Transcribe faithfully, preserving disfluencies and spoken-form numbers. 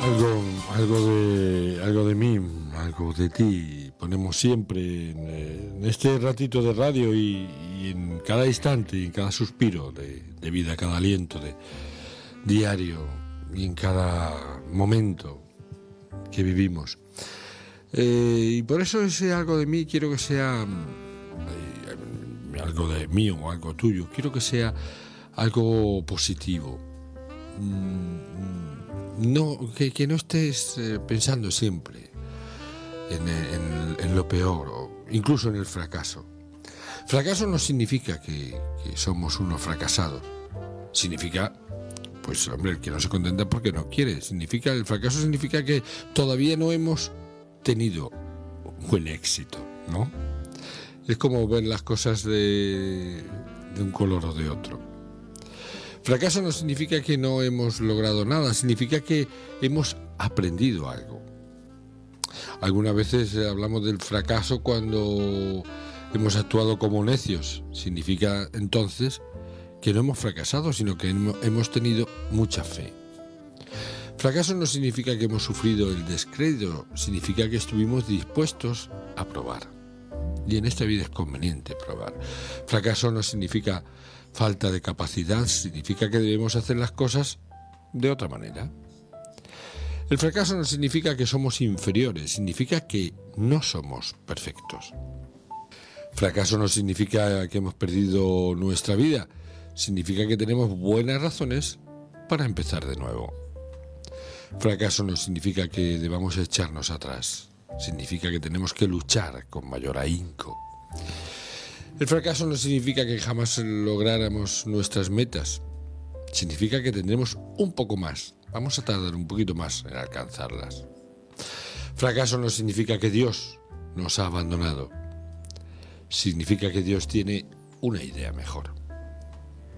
Algo, algo de, algo de mí, algo de ti, ponemos siempre en, en este ratito de radio y, y en cada instante, y en cada suspiro de, de vida, cada aliento de diario y en cada momento que vivimos. Eh, y por eso ese algo de mí quiero que sea eh, algo de mí o algo tuyo, quiero que sea algo positivo. Mm, No, que, que no estés eh, pensando siempre en, en, en lo peor o incluso en el fracaso. Fracaso no significa que, que somos unos fracasados. Significa, pues hombre, el que no se contenta porque no quiere. Significa, el fracaso significa que todavía no hemos tenido buen éxito, ¿no? Es como ver las cosas de, de un color o de otro. Fracaso no significa que no hemos logrado nada, significa que hemos aprendido algo. Algunas veces hablamos del fracaso cuando hemos actuado como necios. Significa entonces que no hemos fracasado, sino que hemos tenido mucha fe. Fracaso no significa que hemos sufrido el descrédito, significa que estuvimos dispuestos a probar. Y en esta vida es conveniente probar. Fracaso no significa falta de capacidad, significa que debemos hacer las cosas de otra manera. El fracaso no significa que somos inferiores, significa que no somos perfectos. Fracaso no significa que hemos perdido nuestra vida, significa que tenemos buenas razones para empezar de nuevo. Fracaso no significa que debamos echarnos atrás, significa que tenemos que luchar con mayor ahínco. El fracaso no significa que jamás lográramos nuestras metas. Significa que tendremos un poco más. Vamos a tardar un poquito más en alcanzarlas. Fracaso no significa que Dios nos ha abandonado. Significa que Dios tiene una idea mejor.